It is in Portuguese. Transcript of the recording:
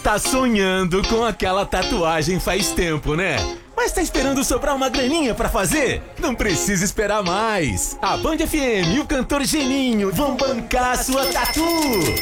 tá sonhando com aquela tatuagem faz tempo, né? Mas tá esperando sobrar uma graninha pra fazer? Não precisa esperar mais. A Band FM e o cantor Geninho vão bancar a sua tatu.